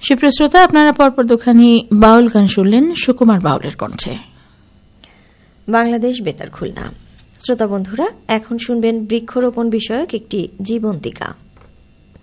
সুপ্রিয় শ্রোতা, আপনারা পরপর দুখানি বাউল গান শুনলেন সুকুমার বাউলের কণ্ঠে। বাংলাদেশ বেতার খুলনা। শ্রোতা বন্ধুরা, এখন শুনবেন বৃক্ষরোপণ বিষয়ক একটি জীবন্তিকা।